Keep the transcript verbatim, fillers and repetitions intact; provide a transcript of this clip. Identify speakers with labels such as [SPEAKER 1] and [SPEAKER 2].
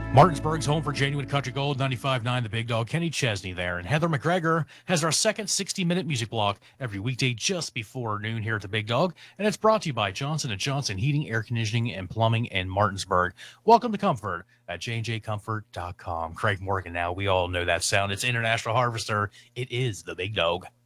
[SPEAKER 1] Martinsburg's home for genuine country gold, ninety-five point nine The Big Dog. Kenny Chesney there. And Heather McGregor has our second sixty-minute music block every weekday just before noon here at The Big Dog. And it's brought to you by Johnson and Johnson Heating, Air Conditioning, and Plumbing in Martinsburg. Welcome to Comfort at j and j comfort dot com. Craig Morgan now. We all know that sound. It's International Harvester. It is The Big Dog.